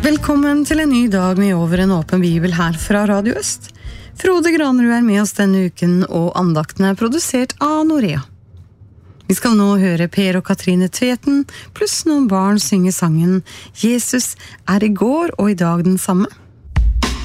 Velkommen til en ny dag med Over en åpen bibel her fra Radio Øst. Frode Granerud med oss denne uken, og andakten produsert av Norea. Vi skal nå høre Per og Katrine Tveten, pluss noen barn synge sangen «Jesus i går og i dag den samme».